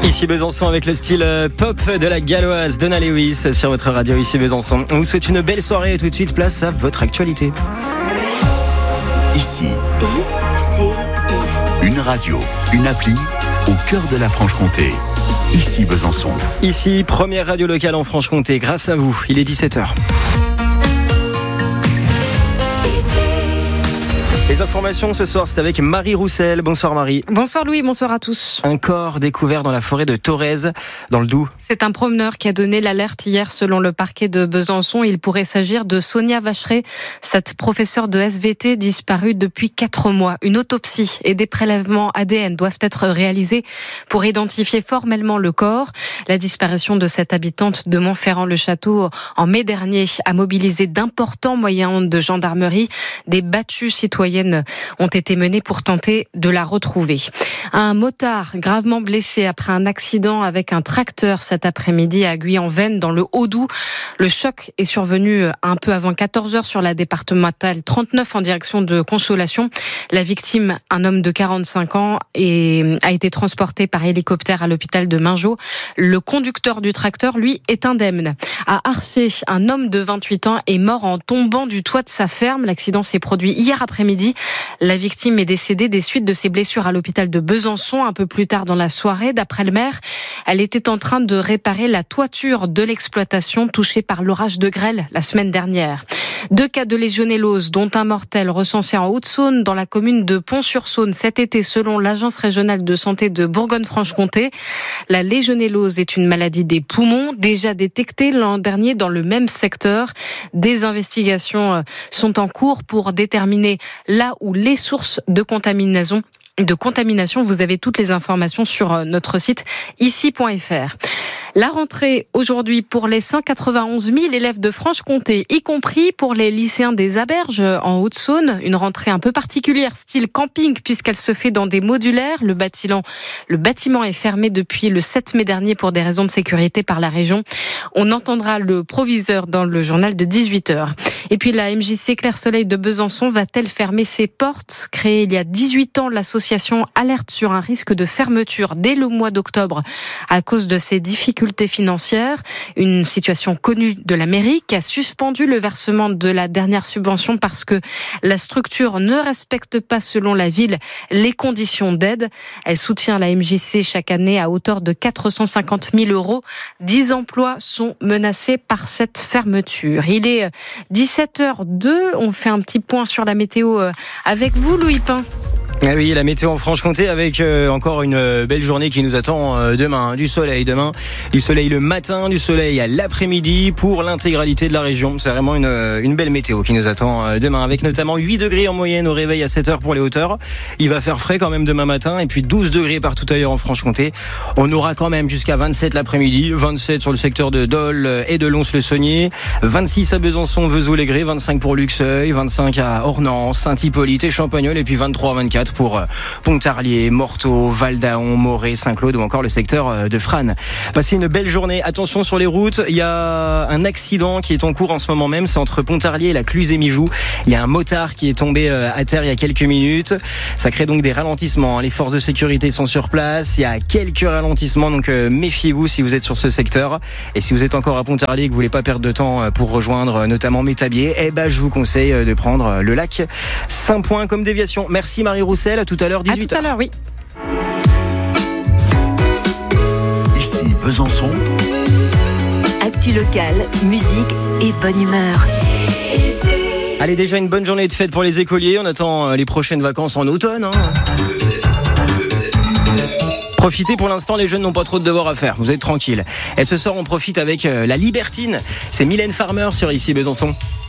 Ici Besançon avec le style pop de la galloise Donna Lewis sur votre radio ici Besançon. On vous souhaite une belle soirée et tout de suite place à votre actualité. Ici, une radio, une appli au cœur de la Franche-Comté. Ici Besançon. Ici, première radio locale en Franche-Comté. Grâce à vous, il est 17h. Les informations ce soir, c'est avec Marie Roussel. Bonsoir Marie. Bonsoir Louis, bonsoir à tous. Un corps découvert dans la forêt de Thorez, dans le Doubs. C'est un promeneur qui a donné l'alerte hier selon le parquet de Besançon. Il pourrait s'agir de Sonia Vacheret, cette professeure de SVT disparue depuis 4 mois. Une autopsie et des prélèvements ADN doivent être réalisés pour identifier formellement le corps. La disparition de cette habitante de Montferrand-le-Château en mai dernier a mobilisé d'importants moyens de gendarmerie. Des battues citoyennes ont été menées pour tenter de la retrouver. Un motard gravement blessé après un accident avec un tracteur cet après-midi à Guyan-Vennes dans le Haut-Doubs. Le choc est survenu un peu avant 14h sur la départementale 39 en direction de Consolation. La victime, un homme de 45 ans, a été transporté par hélicoptère à l'hôpital de Mingeot. Le conducteur du tracteur, lui, est indemne. À Arcé, un homme de 28 ans est mort en tombant du toit de sa ferme. L'accident s'est produit hier après-midi. La victime est décédée des suites de ses blessures à l'hôpital de Besançon un peu plus tard dans la soirée. D'après le maire, elle était en train de réparer la toiture de l'exploitation touchée par l'orage de grêle la semaine dernière. 2 cas de légionellose, dont un mortel recensé en Haute-Saône dans la commune de Pont-sur-Saône cet été selon l'Agence régionale de santé de Bourgogne-Franche-Comté. La légionellose est une maladie des poumons déjà détectée l'an dernier dans le même secteur. Des investigations sont en cours pour déterminer là où les sources de contamination. Vous avez toutes les informations sur notre site ici.fr. La rentrée aujourd'hui pour les 191 000 élèves de Franche-Comté, y compris pour les lycéens des Aberges en Haute-Saône. Une rentrée un peu particulière, style camping, puisqu'elle se fait dans des modulaires. Le bâtiment est fermé depuis le 7 mai dernier pour des raisons de sécurité par la région. On entendra le proviseur dans le journal de 18h. Et puis la MJC Clair-Soleil de Besançon va-t-elle fermer ses portes ? Créée il y a 18 ans, l'association alerte sur un risque de fermeture dès le mois d'octobre à cause de ses difficultés financières. Une situation connue de la mairie qui a suspendu le versement de la dernière subvention parce que la structure ne respecte pas, selon la ville, les conditions d'aide. Elle soutient la MJC chaque année à hauteur de 450 000 €. 10 emplois sont menacés par cette fermeture. Il est 17h02. On fait un petit point sur la météo avec vous, Louis Pain. Ah oui, la météo en Franche-Comté avec encore une belle journée qui nous attend demain. Du soleil demain, du soleil le matin, du soleil à l'après-midi pour l'intégralité de la région. C'est vraiment une belle météo qui nous attend demain avec notamment 8 degrés en moyenne au réveil à 7h pour les hauteurs. Il va faire frais quand même demain matin et puis 12 degrés partout ailleurs en Franche-Comté. On aura quand même jusqu'à 27 l'après-midi, 27 sur le secteur de Dole et de Lons-le-Saunier, 26 à Besançon, Vesoul-les-Grès, 25 pour Luxeuil, 25 à Ornans, Saint-Hippolyte et Champagnole et puis 23 à 24 pour Pontarlier, Morteau, Val-d'Aon, Morée, Saint-Claude ou encore le secteur de Frasnes. Passez une belle journée. Attention sur les routes, il y a un accident qui est en cours en ce moment même, c'est entre Pontarlier et la Cluse-et-Mijoux. Il y a un motard qui est tombé à terre il y a quelques minutes. Ça crée donc des ralentissements. Les forces de sécurité sont sur place. Il y a quelques ralentissements, donc méfiez-vous si vous êtes sur ce secteur. Et si vous êtes encore à Pontarlier et que vous voulez pas perdre de temps pour rejoindre notamment Métabier, je vous conseille de prendre le lac Saint-Point comme déviation. Merci Marie Roussel. À tout à l'heure, 18h. À tout à l'heure, oui. Ici Besançon. Actu locale, musique et bonne humeur. Allez, déjà une bonne journée de fête pour les écoliers. On attend les prochaines vacances en automne. Profitez, pour l'instant, les jeunes n'ont pas trop de devoirs à faire. Vous êtes tranquilles. Et ce soir, on profite avec la Libertine. C'est Mylène Farmer sur Ici Besançon.